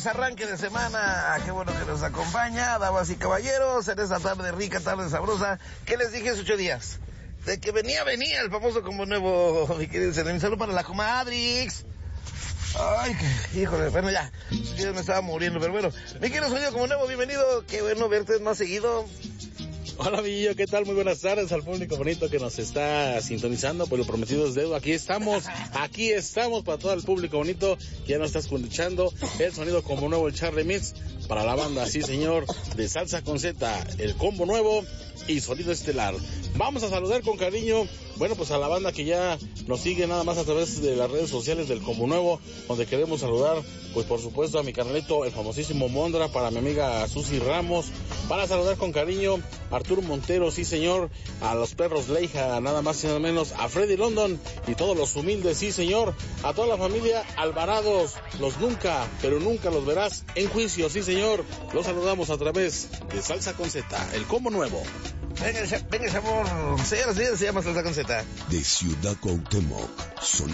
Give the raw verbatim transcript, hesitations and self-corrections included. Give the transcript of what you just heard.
feliz arranque de semana. Qué bueno que nos acompaña, damas y caballeros, en esta tarde rica, tarde sabrosa. ¿Qué les dije hace ocho días? De que venía, venía el famoso Combo Nuevo, mi querido Selene. Salud para la comadrix. Ay, qué, híjole, bueno, ya, yo me estaba muriendo, pero bueno. Mi querido Sonido Combo Nuevo, bienvenido. Qué bueno verte más seguido. Hola, Villillo, ¿qué tal? Muy buenas tardes al público bonito que nos está sintonizando, pues lo prometido es deuda. Aquí estamos, aquí estamos para todo el público bonito que ya nos está escuchando. El Sonido Combo Nuevo, el Charlie Mix, para la banda, sí señor, de Salsa con Z, el Combo Nuevo y Sonido Estelar. Vamos a saludar con cariño, bueno, pues a la banda que ya nos sigue nada más a través de las redes sociales del Combo Nuevo, donde queremos saludar, pues por supuesto a mi carnalito, el famosísimo Mondra, para mi amiga Susi Ramos, para saludar con cariño a Arturo Montero, sí señor, a los perros Leija, nada más y nada menos, a Freddy London y todos los humildes, sí señor, a toda la familia Alvarados, los nunca, pero nunca los verás en juicio, sí señor, los saludamos a través de Salsa con Z, el Combo Nuevo. Venga, venga, amor, señoras y señores, se llama Salsa con Z. De Ciudad Cuauhtémoc, Sonora.